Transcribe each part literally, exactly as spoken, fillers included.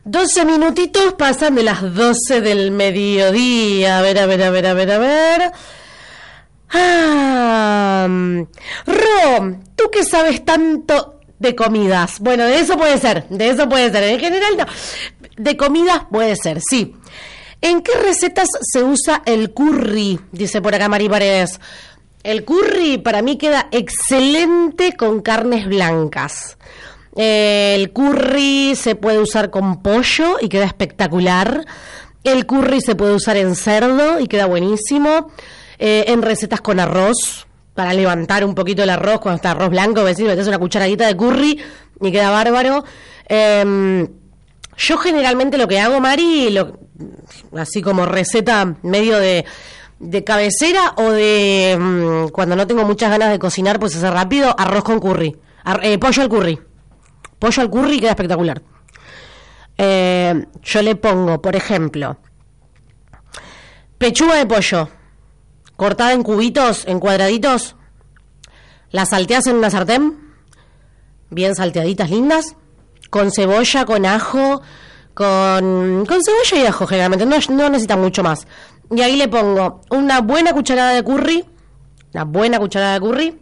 doce minutitos pasan de las doce del mediodía. A ver, a ver, a ver, a ver, a ver. Ah, Ro, ¿tú qué sabes tanto de comidas? Bueno, de eso puede ser, de eso puede ser. En general no. De comidas puede ser, sí. ¿En qué recetas se usa el curry? Dice por acá Mari Paredes. El curry para mí queda excelente con carnes blancas. Eh, el curry se puede usar con pollo y queda espectacular. El curry se puede usar en cerdo y queda buenísimo. Eh, en recetas con arroz, para levantar un poquito el arroz cuando está arroz blanco, metes una cucharadita de curry y queda bárbaro. Eh, yo generalmente lo que hago, Mari, lo, así como receta medio de... de cabecera o de mmm, cuando no tengo muchas ganas de cocinar, pues hacer rápido, arroz con curry, Ar- eh, pollo al curry, pollo al curry queda espectacular. Eh, yo le pongo, por ejemplo, pechuga de pollo cortada en cubitos, en cuadraditos, la salteas en una sartén, bien salteaditas, lindas, con cebolla, con ajo, con, con cebolla y ajo generalmente, no, no necesita mucho más. Y ahí le pongo una buena cucharada de curry, una buena cucharada de curry,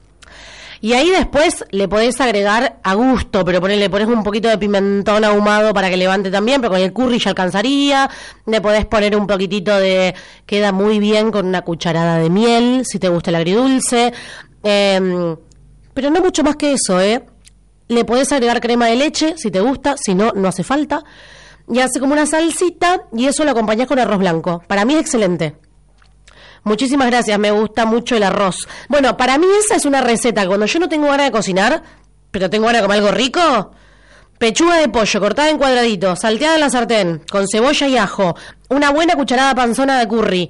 y ahí después le podés agregar a gusto, pero ponele, pones un poquito de pimentón ahumado para que levante también, pero con el curry ya alcanzaría. Le podés poner un poquitito de, queda muy bien con una cucharada de miel, si te gusta el agridulce, eh, pero no mucho más que eso, ¿eh? Le podés agregar crema de leche, si te gusta, si no, no hace falta. Y hace como una salsita y eso lo acompañás con arroz blanco. Para mí es excelente. Muchísimas gracias, me gusta mucho el arroz. Bueno, para mí esa es una receta. Cuando yo no tengo ganas de cocinar, pero tengo ganas de comer algo rico, pechuga de pollo cortada en cuadraditos, salteada en la sartén, con cebolla y ajo, una buena cucharada panzona de curry,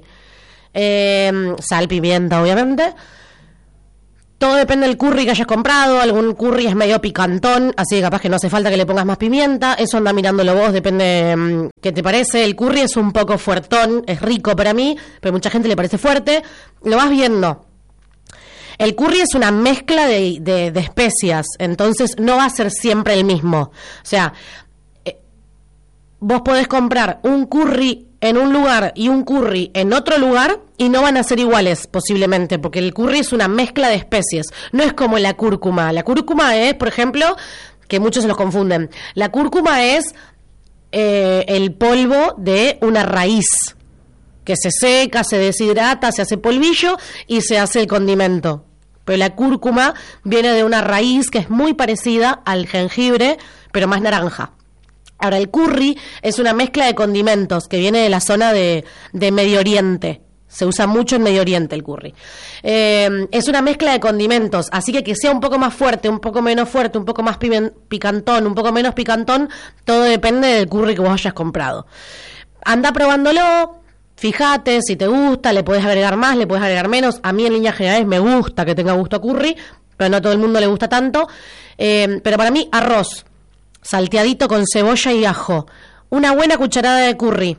eh, sal, pimienta, obviamente. Todo depende del curry que hayas comprado. Algún curry es medio picantón, así que capaz que no hace falta que le pongas más pimienta. Eso anda mirándolo vos, depende mmm, qué te parece. El curry es un poco fuertón, es rico para mí, pero a mucha gente le parece fuerte. Lo vas viendo. El curry es una mezcla de, de, de especias, entonces no va a ser siempre el mismo. O sea, eh, vos podés comprar un curry en un lugar y un curry en otro lugar y no van a ser iguales posiblemente, porque el curry es una mezcla de especies, no es como la cúrcuma. La cúrcuma es, por ejemplo, que muchos se los confunden, la cúrcuma es eh, el polvo de una raíz que se seca, se deshidrata, se hace polvillo y se hace el condimento. Pero la cúrcuma viene de una raíz que es muy parecida al jengibre, pero más naranja. Ahora, el curry es una mezcla de condimentos que viene de la zona de, de Medio Oriente. Se usa mucho en Medio Oriente el curry. Eh, es una mezcla de condimentos, así que que sea un poco más fuerte, un poco menos fuerte, un poco más pimen, picantón, un poco menos picantón, todo depende del curry que vos hayas comprado. Anda probándolo, fíjate si te gusta, le podés agregar más, le podés agregar menos. A mí en líneas generales me gusta que tenga gusto a curry, pero no a todo el mundo le gusta tanto. Eh, pero para mí, arroz salteadito con cebolla y ajo, una buena cucharada de curry,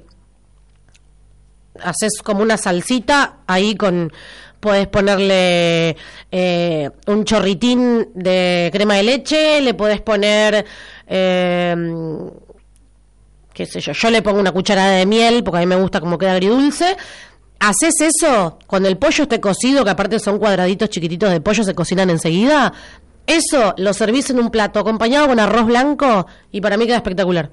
haces como una salsita ahí con, puedes ponerle eh, un chorritín de crema de leche, le podés poner eh, qué sé yo, yo le pongo una cucharada de miel porque a mí me gusta como queda agridulce. Haces eso cuando el pollo esté cocido, que aparte son cuadraditos chiquititos de pollo, se cocinan enseguida. Eso lo servís en un plato acompañado con arroz blanco y para mí queda espectacular.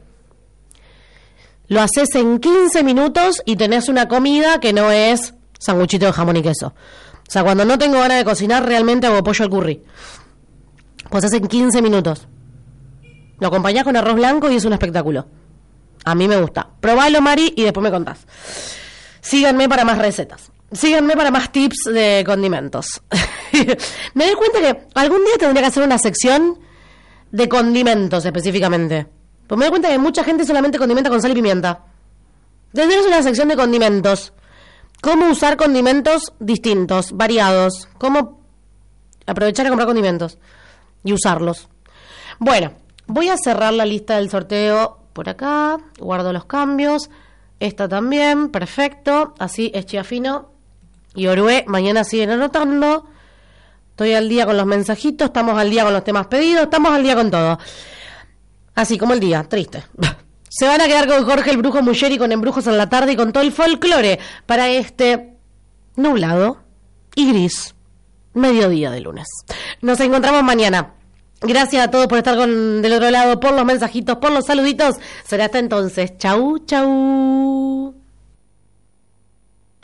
Lo haces en quince minutos y tenés una comida que no es sanguchito de jamón y queso. O sea, cuando no tengo ganas de cocinar, realmente hago pollo al curry. Pues hace en quince minutos. Lo acompañás con arroz blanco y es un espectáculo. A mí me gusta. Probalo, Mari, y después me contás. Síganme para más recetas. Síganme para más tips de condimentos. Me doy cuenta que algún día tendría que hacer una sección de condimentos específicamente. Pues me doy cuenta que mucha gente solamente condimenta con sal y pimienta. Tendríamos una sección de condimentos. Cómo usar condimentos distintos, variados. Cómo aprovechar a comprar condimentos y usarlos. Bueno, voy a cerrar la lista del sorteo por acá. Guardo los cambios. Esta también, perfecto. Así es Chía Fino y Orué mañana siguen anotando. Estoy al día con los mensajitos, estamos al día con los temas pedidos, estamos al día con todo. Así como el día, triste. Se van a quedar con Jorge el Brujo Muller y con Embrujos en la Tarde y con todo el folclore para este nublado y gris mediodía de lunes. Nos encontramos mañana. Gracias a todos por estar con del otro lado, por los mensajitos, por los saluditos. Será hasta entonces. Chau, chau.